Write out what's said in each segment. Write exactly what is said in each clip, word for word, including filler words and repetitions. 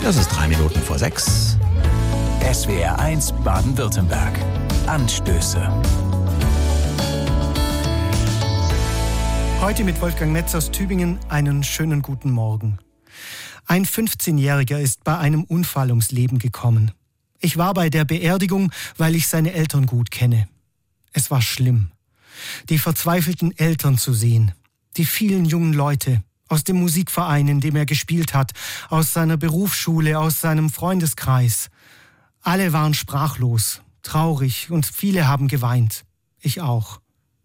Das ist drei Minuten vor sechs. S W R eins Baden-Württemberg. Anstöße. Heute mit Wolfgang Metz aus Tübingen einen schönen guten Morgen. Ein fünfzehnjähriger ist bei einem Unfall ums Leben gekommen. Ich war bei der Beerdigung, weil ich seine Eltern gut kenne. Es war schlimm, die verzweifelten Eltern zu sehen, die vielen jungen Leute aus dem Musikverein, in dem er gespielt hat, aus seiner Berufsschule, aus seinem Freundeskreis. Alle waren sprachlos, traurig und viele haben geweint. Ich auch.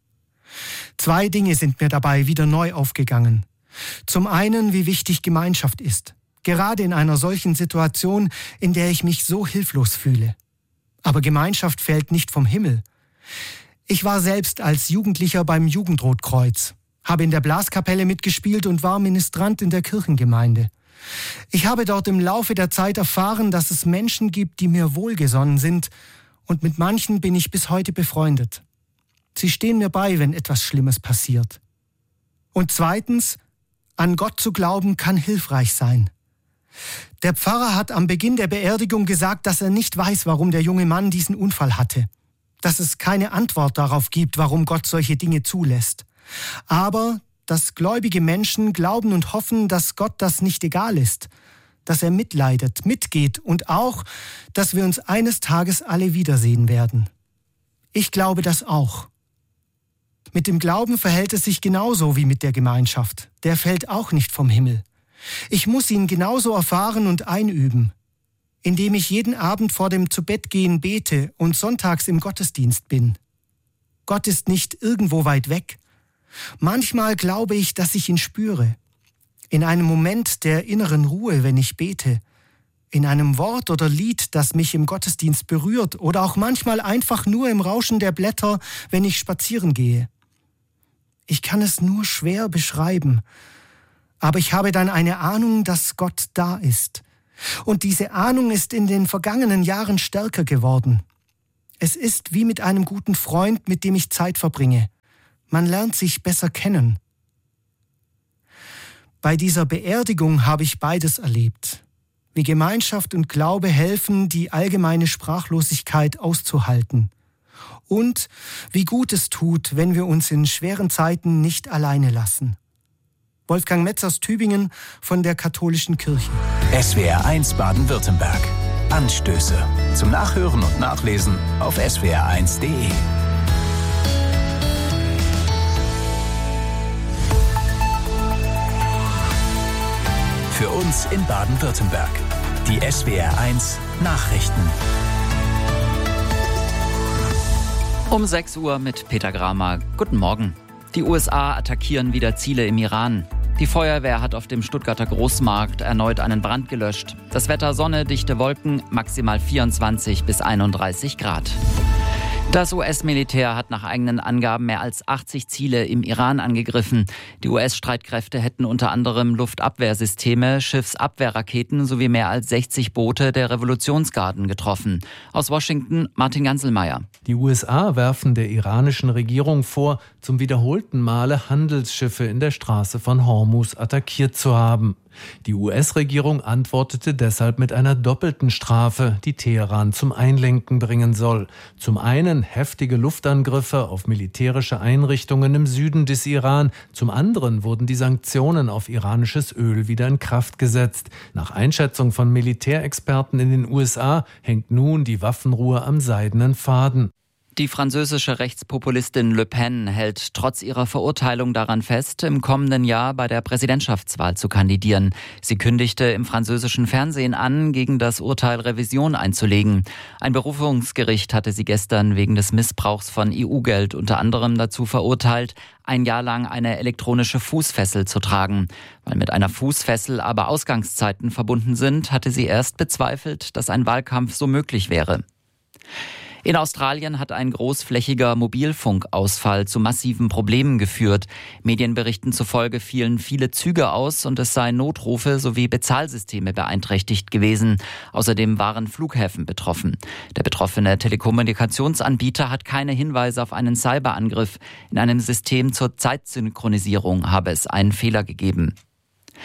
Zwei Dinge sind mir dabei wieder neu aufgegangen. Zum einen, wie wichtig Gemeinschaft ist. Gerade in einer solchen Situation, in der ich mich so hilflos fühle. Aber Gemeinschaft fällt nicht vom Himmel. Ich war selbst als Jugendlicher beim Jugendrotkreuz, habe in der Blaskapelle mitgespielt und war Ministrant in der Kirchengemeinde. Ich habe dort im Laufe der Zeit erfahren, dass es Menschen gibt, die mir wohlgesonnen sind, und mit manchen bin ich bis heute befreundet. Sie stehen mir bei, wenn etwas Schlimmes passiert. Und zweitens, an Gott zu glauben kann hilfreich sein. Der Pfarrer hat am Beginn der Beerdigung gesagt, dass er nicht weiß, warum der junge Mann diesen Unfall hatte. Dass es keine Antwort darauf gibt, warum Gott solche Dinge zulässt. Aber dass gläubige Menschen glauben und hoffen, dass Gott das nicht egal ist. Dass er mitleidet, mitgeht und auch, dass wir uns eines Tages alle wiedersehen werden. Ich glaube das auch. Mit dem Glauben verhält es sich genauso wie mit der Gemeinschaft. Der fällt auch nicht vom Himmel. Ich muss ihn genauso erfahren und einüben, indem ich jeden Abend vor dem Zubettgehen bete und sonntags im Gottesdienst bin. Gott ist nicht irgendwo weit weg. Manchmal glaube ich, dass ich ihn spüre. In einem Moment der inneren Ruhe, wenn ich bete. In einem Wort oder Lied, das mich im Gottesdienst berührt. Oder auch manchmal einfach nur im Rauschen der Blätter, wenn ich spazieren gehe. Ich kann es nur schwer beschreiben. Aber ich habe dann eine Ahnung, dass Gott da ist. Und diese Ahnung ist in den vergangenen Jahren stärker geworden. Es ist wie mit einem guten Freund, mit dem ich Zeit verbringe. Man lernt sich besser kennen. Bei dieser Beerdigung habe ich beides erlebt. Wie Gemeinschaft und Glaube helfen, die allgemeine Sprachlosigkeit auszuhalten. Und wie gut es tut, wenn wir uns in schweren Zeiten nicht alleine lassen. Wolfgang Metz aus Tübingen von der Katholischen Kirche. S W R eins Baden-Württemberg. Anstöße. Zum Nachhören und Nachlesen auf S W R eins punkt de. Für uns in Baden-Württemberg. Die S W R eins Nachrichten. Um sechs Uhr mit Peter Gramer. Guten Morgen. Die U S A attackieren wieder Ziele im Iran. Die Feuerwehr hat auf dem Stuttgarter Großmarkt erneut einen Brand gelöscht. Das Wetter Sonne, dichte Wolken, maximal vierundzwanzig bis einunddreißig Grad. Das U S-Militär hat nach eigenen Angaben mehr als achtzig Ziele im Iran angegriffen. Die U S-Streitkräfte hätten unter anderem Luftabwehrsysteme, Schiffsabwehrraketen sowie mehr als sechzig Boote der Revolutionsgarden getroffen. Aus Washington Martin Ganselmeier. Die U S A werfen der iranischen Regierung vor, zum wiederholten Male Handelsschiffe in der Straße von Hormuz attackiert zu haben. Die U S-Regierung antwortete deshalb mit einer doppelten Strafe, die Teheran zum Einlenken bringen soll. Zum einen heftige Luftangriffe auf militärische Einrichtungen im Süden des Iran, zum anderen wurden die Sanktionen auf iranisches Öl wieder in Kraft gesetzt. Nach Einschätzung von Militärexperten in den U S A hängt nun die Waffenruhe am seidenen Faden. Die französische Rechtspopulistin Le Pen hält trotz ihrer Verurteilung daran fest, im kommenden Jahr bei der Präsidentschaftswahl zu kandidieren. Sie kündigte im französischen Fernsehen an, gegen das Urteil Revision einzulegen. Ein Berufungsgericht hatte sie gestern wegen des Missbrauchs von E U-Geld unter anderem dazu verurteilt, ein Jahr lang eine elektronische Fußfessel zu tragen. Weil mit einer Fußfessel aber Ausgangszeiten verbunden sind, hatte sie erst bezweifelt, dass ein Wahlkampf so möglich wäre. In Australien hat ein großflächiger Mobilfunkausfall zu massiven Problemen geführt. Medienberichten zufolge fielen viele Züge aus und es seien Notrufe sowie Bezahlsysteme beeinträchtigt gewesen. Außerdem waren Flughäfen betroffen. Der betroffene Telekommunikationsanbieter hat keine Hinweise auf einen Cyberangriff. In einem System zur Zeitsynchronisierung habe es einen Fehler gegeben.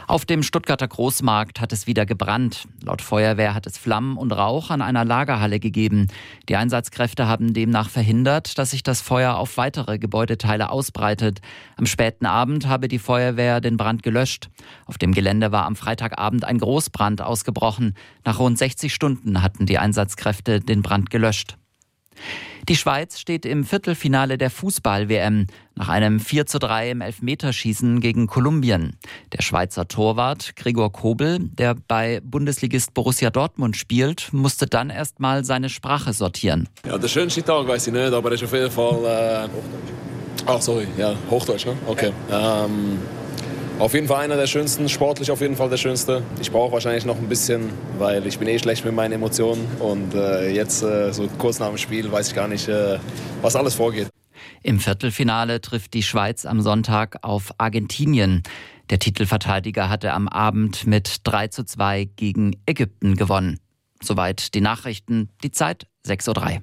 Auf dem Stuttgarter Großmarkt hat es wieder gebrannt. Laut Feuerwehr hat es Flammen und Rauch an einer Lagerhalle gegeben. Die Einsatzkräfte haben demnach verhindert, dass sich das Feuer auf weitere Gebäudeteile ausbreitet. Am späten Abend habe die Feuerwehr den Brand gelöscht. Auf dem Gelände war am Freitagabend ein Großbrand ausgebrochen. Nach rund sechzig Stunden hatten die Einsatzkräfte den Brand gelöscht. Die Schweiz steht im Viertelfinale der Fußball-W M nach einem vier zu drei im Elfmeterschießen gegen Kolumbien. Der Schweizer Torwart Gregor Kobel, der bei Bundesligist Borussia Dortmund spielt, musste dann erst mal seine Sprache sortieren. Ja, der schönste Tag weiß ich nicht, aber es ist auf jeden Fall... Äh Ach, sorry, ja, Hochdeutsch, ne? Okay. Ähm Auf jeden Fall einer der schönsten, sportlich auf jeden Fall der schönste. Ich brauche wahrscheinlich noch ein bisschen, weil ich bin eh schlecht mit meinen Emotionen. Und äh, jetzt, äh, so kurz nach dem Spiel, weiß ich gar nicht, äh, was alles vorgeht. Im Viertelfinale trifft die Schweiz am Sonntag auf Argentinien. Der Titelverteidiger hatte am Abend mit drei zu zwei gegen Ägypten gewonnen. Soweit die Nachrichten, die Zeit sechs Uhr drei.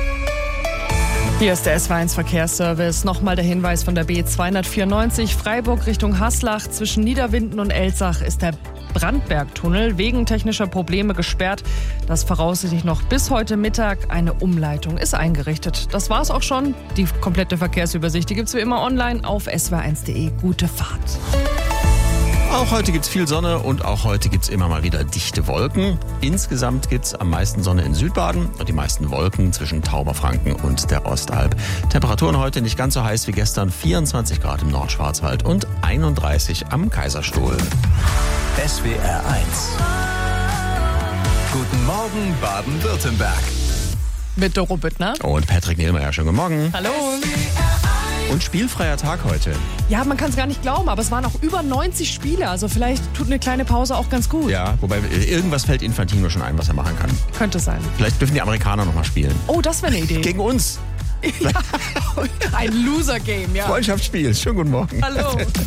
Hier ist der S W eins Verkehrsservice. Nochmal der Hinweis von der B zweihundertvierundneunzig Freiburg Richtung Haslach. Zwischen Niederwinden und Elzach ist der Brandbergtunnel wegen technischer Probleme gesperrt. Das voraussichtlich noch bis heute Mittag. Eine Umleitung ist eingerichtet. Das war's auch schon. Die komplette Verkehrsübersicht, die gibt's wie immer online auf s w eins punkt de. Gute Fahrt. Auch heute gibt es viel Sonne und auch heute gibt es immer mal wieder dichte Wolken. Insgesamt gibt es am meisten Sonne in Südbaden und die meisten Wolken zwischen Tauberfranken und der Ostalb. Temperaturen heute nicht ganz so heiß wie gestern, vierundzwanzig Grad im Nordschwarzwald und einunddreißig am Kaiserstuhl. S W R eins. Guten Morgen Baden-Württemberg. Mit Doro Büttner. Und Patrick Nielmeier, schönen guten Morgen. Hallo. Und spielfreier Tag heute. Ja, man kann es gar nicht glauben, aber es waren auch über neunzig Spiele. Also vielleicht tut eine kleine Pause auch ganz gut. Ja, wobei irgendwas fällt Infantino schon ein, was er machen kann. Könnte sein. Vielleicht dürfen die Amerikaner noch mal spielen. Oh, das wäre eine Idee. Gegen uns. Ja, ein Loser-Game, ja. Freundschaftsspiel. Schönen guten Morgen. Hallo.